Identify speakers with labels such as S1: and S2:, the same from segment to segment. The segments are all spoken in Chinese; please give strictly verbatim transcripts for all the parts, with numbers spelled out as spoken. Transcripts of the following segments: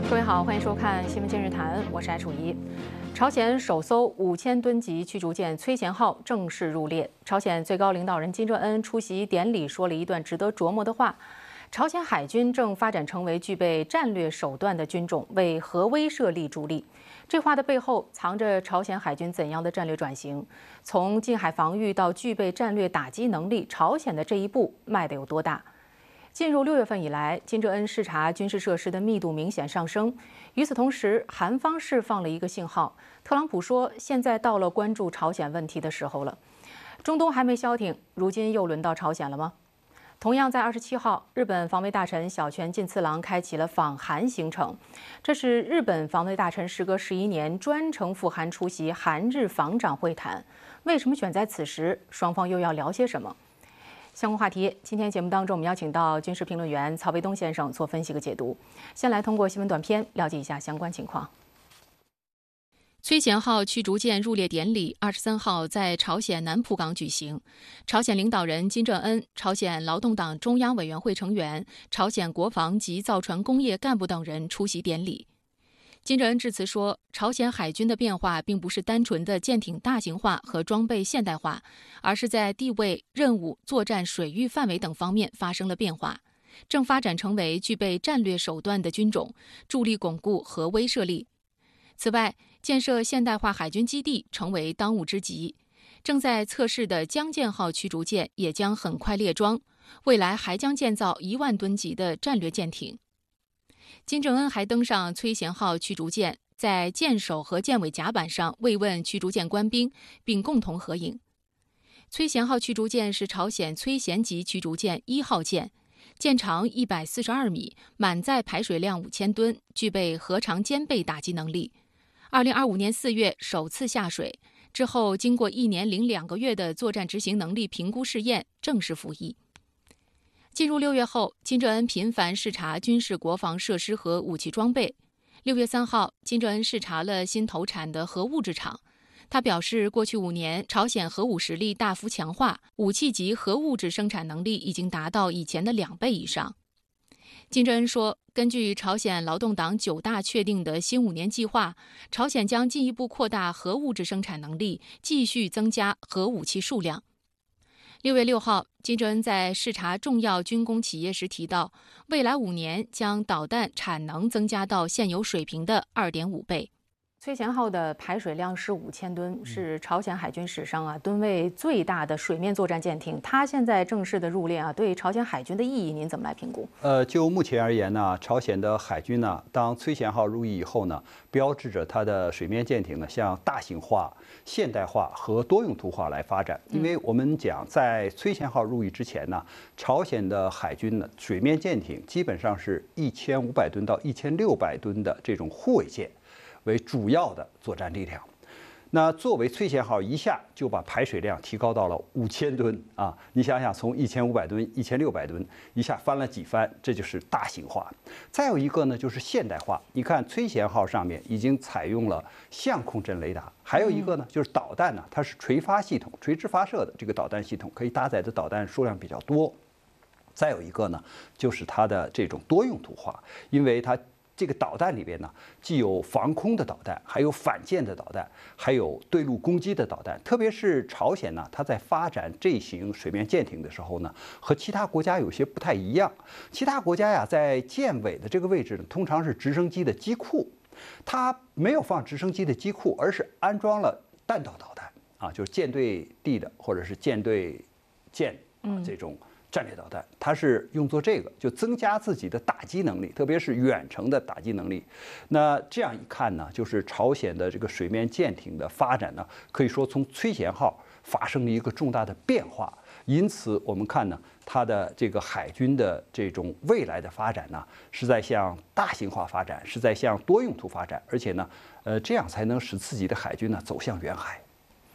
S1: 各位好，欢迎收看《新闻今日谈》，我是艾楚怡。朝鲜首艘五千吨级驱逐舰“崔贤号”正式入列。朝鲜最高领导人金正恩出席典礼，说了一段值得琢磨的话：朝鲜海军正发展成为具备战略手段的军种，为核威慑力助力。这话的背后藏着朝鲜海军怎样的战略转型？从近海防御到具备战略打击能力，朝鲜的这一步迈得有多大？进入六月份以来，金正恩视察军事设施的密度明显上升。与此同时，韩方释放了一个信号，特朗普说，现在到了关注朝鲜问题的时候了。中东还没消停，如今又轮到朝鲜了吗？同样在二十七号，日本防卫大臣小泉进次郎开启了访韩行程。这是日本防卫大臣时隔十一年专程赴韩出席韩日防长会谈。为什么选在此时？双方又要聊些什么？相关话题，今天节目当中，我们邀请到军事评论员曹维东先生做分析和解读。先来通过新闻短片了解一下相关情况。崔贤号驱逐舰入列典礼二十三号在朝鲜南浦港举行，朝鲜领导人金正恩、朝鲜劳动党中央委员会成员、朝鲜国防及造船工业干部等人出席典礼。金正恩致辞说，朝鲜海军的变化并不是单纯的舰艇大型化和装备现代化，而是在地位、任务、作战水域范围等方面发生了变化，正发展成为具备战略手段的军种，助力巩固核威慑力。此外，建设现代化海军基地成为当务之急。正在测试的江舰号驱逐舰也将很快列装，未来还将建造一万吨级的战略舰艇。金正恩还登上崔贤号驱逐舰，在舰首和舰尾甲板上慰问驱逐舰官兵，并共同合影。崔贤号驱逐舰是朝鲜崔贤级驱逐舰一号舰，舰长一百四十二米，满载排水量五千吨，具备核常兼备打击能力。二零二五年四月首次下水之后，经过一年零两个月的作战执行能力评估试验，正式服役。进入六月后，金正恩频繁视察军事国防设施和武器装备。六月三号，金正恩视察了新投产的核物质厂。他表示，过去五年，朝鲜核武实力大幅强化，武器级核物质生产能力已经达到以前的两倍以上。金正恩说，根据朝鲜劳动党九大确定的新五年计划，朝鲜将进一步扩大核物质生产能力，继续增加核武器数量。六月六号，金正恩在视察重要军工企业时提到，未来五年将导弹产能增加到现有水平的 二点五倍。崔贤号的排水量是五千吨，是朝鲜海军史上啊吨位最大的水面作战舰艇。它现在正式的入列啊，对朝鲜海军的意义您怎么来评估？
S2: 呃，就目前而言呢，朝鲜的海军呢，当崔贤号入役以后呢，标志着它的水面舰艇呢向大型化、现代化和多用途化来发展。因为我们讲，在崔贤号入役之前呢，朝鲜的海军呢水面舰艇基本上是一千五百吨到一千六百吨的这种护卫舰为主要的作战力量。那作为崔贤号一下就把排水量提高到了五千吨啊！你想想，从一千五百吨、一千六百吨一下翻了几番，这就是大型化。再有一个呢，就是现代化。你看崔贤号上面已经采用了相控阵雷达，还有一个呢就是导弹呢，它是垂发系统、垂直发射的这个导弹系统，可以搭载的导弹数量比较多。再有一个呢，就是它的这种多用途化，因为它这个导弹里边呢，既有防空的导弹，还有反舰的导弹，还有对陆攻击的导弹。特别是朝鲜呢，它在发展这型水面舰艇的时候呢，和其他国家有些不太一样。其他国家呀，在舰尾的这个位置呢，通常是直升机的机库，它没有放直升机的机库，而是安装了弹道导弹啊，就是舰对地的或者是舰对舰啊这种战略导弹，它是用作这个，就增加自己的打击能力，特别是远程的打击能力。那这样一看呢，就是朝鲜的这个水面舰艇的发展呢，可以说从崔贤号发生了一个重大的变化。因此，我们看呢，它的这个海军的这种未来的发展呢，是在向大型化发展，是在向多用途发展，而且呢，呃，这样才能使自己的海军呢走向远海。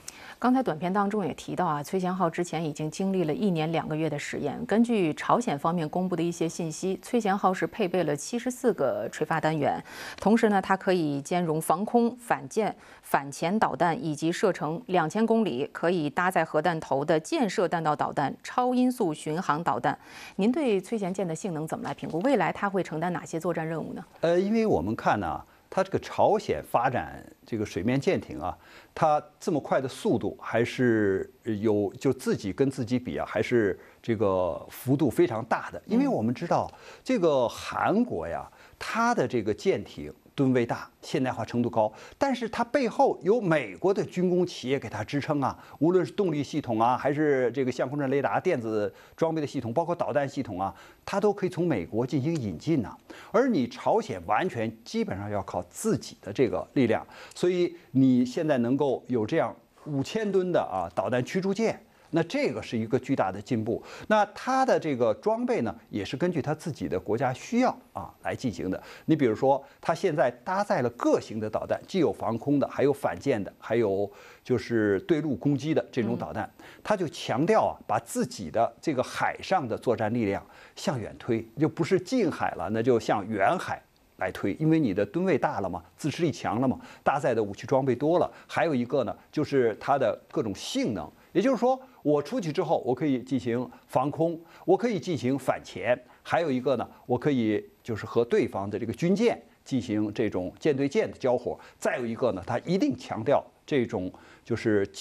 S1: 刚才短片当中也提到啊，崔贤浩之前已经经历了一年两个月的实验。根据朝鲜方面公布的一些信息，崔贤浩是配备了七十四个垂发单元，同时呢，它可以兼容防空、反舰、反潜导弹以及射程两千公里可以搭载核弹头的舰射弹道导弹、超音速巡航导弹。您对崔贤舰的性能怎么来评估？未来它会承担哪些作战任务呢？
S2: 呃，因为我们看呢、啊。它这个朝鲜发展这个水面舰艇啊，它这么快的速度，还是有就自己跟自己比啊，还是这个幅度非常大的。因为我们知道这个韩国呀，它的这个舰艇吨位大，现代化程度高，但是它背后有美国的军工企业给它支撑啊，无论是动力系统啊，还是这个相控阵雷达、电子装备的系统，包括导弹系统啊，它都可以从美国进行引进呐、啊。而你朝鲜完全基本上要靠自己的这个力量，所以你现在能够有这样五千吨的啊导弹驱逐舰。那这个是一个巨大的进步。那它的这个装备呢，也是根据它自己的国家需要啊来进行的。你比如说，它现在搭载了各型的导弹，既有防空的，还有反舰的，还有就是对陆攻击的这种导弹。它就强调啊，把自己的这个海上的作战力量向远推，就不是近海了，那就向远海来推，因为你的吨位大了嘛，自持力强了嘛，搭载的武器装备多了。还有一个呢，就是它的各种性能。也就是说，我出去之后，我可以进行防空，我可以进行反潜，还有一个呢，我可以就是和对方的这个军舰进行这种舰对舰的交火。再有一个呢，它一定强调这种就是